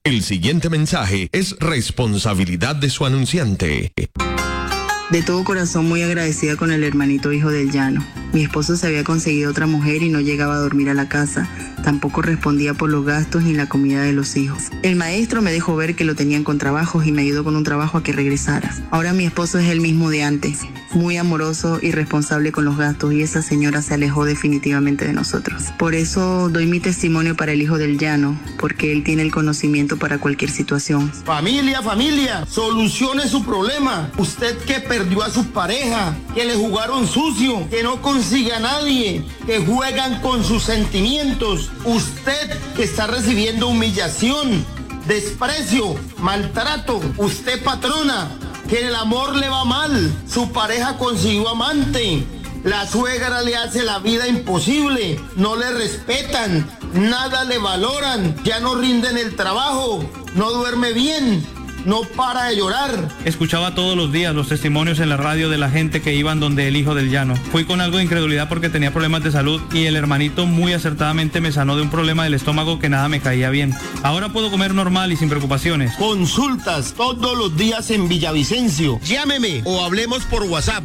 El siguiente mensaje es responsabilidad de su anunciante. De todo corazón muy agradecida con el hermanito hijo del llano. Mi esposo se había conseguido otra mujer y no llegaba a dormir a la casa. Tampoco respondía por los gastos ni la comida de los hijos. El maestro me dejó ver que lo tenían con trabajos y me ayudó con un trabajo a que regresara. Ahora mi esposo es el mismo de antes, muy amoroso y responsable con los gastos, y esa señora se alejó definitivamente de nosotros. Por eso doy mi testimonio para el hijo del llano, porque él tiene el conocimiento para cualquier situación. Familia, solucione su problema. Usted que perdió a su pareja, que le jugaron sucio, que no consigue a nadie, que juegan con sus sentimientos. Usted que está recibiendo humillación, desprecio, maltrato. Usted, patrona, que el amor le va mal, su pareja consiguió amante, la suegra le hace la vida imposible, no le respetan, nada le valoran, ya no rinden el trabajo, no duerme bien, no para de llorar. Escuchaba todos los días los testimonios en la radio de la gente que iban donde el hijo del llano. Fui con algo de incredulidad porque tenía problemas de salud y el hermanito muy acertadamente me sanó de un problema del estómago que nada me caía bien. Ahora puedo comer normal y sin preocupaciones. Consultas todos los días en Villavicencio. Llámeme o hablemos por WhatsApp.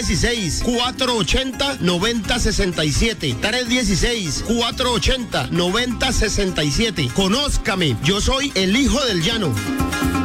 316-480-9067. 316-480-9067. Conózcame, yo soy el hijo del llano.